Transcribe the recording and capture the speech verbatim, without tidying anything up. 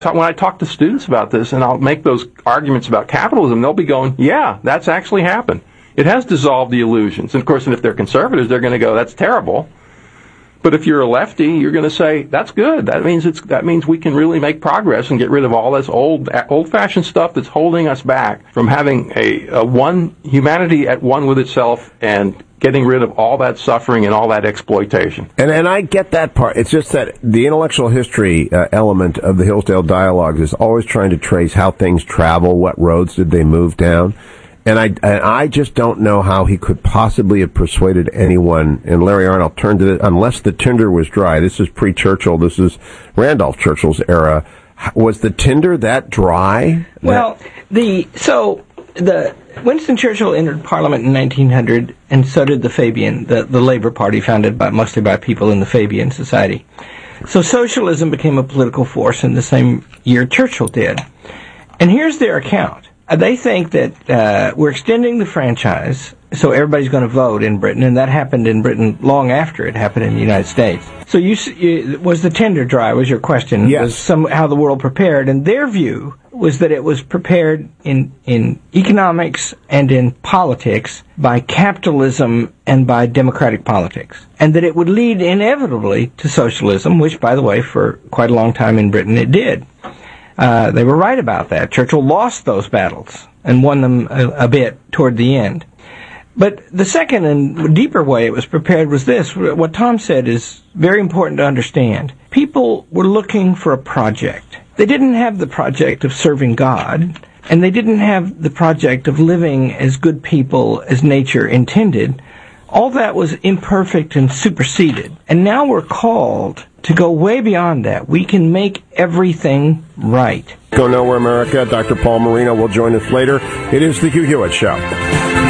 So when I talk to students about this, and I'll make those arguments about capitalism, they'll be going, yeah, that's actually happened. It has dissolved the illusions. And, of course, if they're conservatives, they're going to go, that's terrible. But if you're a lefty, you're going to say, that's good. That means it's that means we can really make progress and get rid of all this old, old-fashioned stuff that's holding us back from having a, a one humanity at one with itself and getting rid of all that suffering and all that exploitation. And and I get that part. It's just that the intellectual history uh, element of the Hillsdale Dialogues is always trying to trace how things travel, what roads did they move down. And I and I just don't know how he could possibly have persuaded anyone. And Larry Arnott turned to it, unless the tinder was dry. This is pre-Churchill. This is Randolph Churchill's era. Was the tinder that dry? Well, the so the Winston Churchill entered Parliament in nineteen hundred, and so did the Fabian, the, the Labour Party, founded by mostly by people in the Fabian Society. So socialism became a political force in the same year Churchill did. And here's their account. They think that uh, we're extending the franchise, so everybody's going to vote in Britain, and that happened in Britain long after it happened in the United States. So you, you was the tender dry, was your question. Yes. Was some, how the world prepared, and their view was that it was prepared in, in economics and in politics by capitalism and by democratic politics, and that it would lead inevitably to socialism, which, by the way, for quite a long time in Britain it did. Uh, they were right about that. Churchill lost those battles and won them a, a bit toward the end. But the second and deeper way it was prepared was this. What Tom said is very important to understand. People were looking for a project. They didn't have the project of serving God, and they didn't have the project of living as good people as nature intended. All that was imperfect and superseded. And now we're called to go way beyond that. We can make everything right. Go Nowhere America. Doctor Paul Marino will join us later. It is the Hugh Hewitt Show.